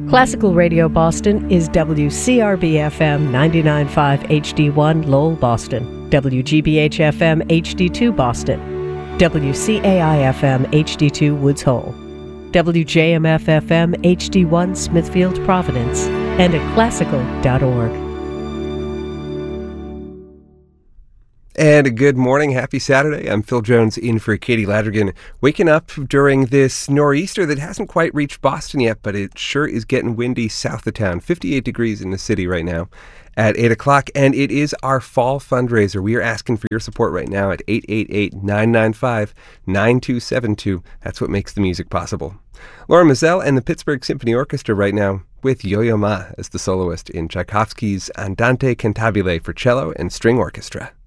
Classical Radio Boston is WCRB-FM 99.5 HD1 Lowell, Boston, WGBH-FM HD2 Boston, WCAI-FM HD2 Woods Hole, WJMF-FM HD1 Smithfield, Providence, and at classical.org. And good morning. Happy Saturday. I'm Phil Jones in for Katie Ladrigan. Waking up during this nor'easter that hasn't quite reached Boston yet, but it sure is getting windy south of town. 58 degrees in the city right now at 8 o'clock. And it is our fall fundraiser. We are asking for your support right now at 888-995-9272. That's what makes the music possible. Laura Mizell and the Pittsburgh Symphony Orchestra right now with Yo-Yo Ma as the soloist in Tchaikovsky's Andante Cantabile for cello and string orchestra.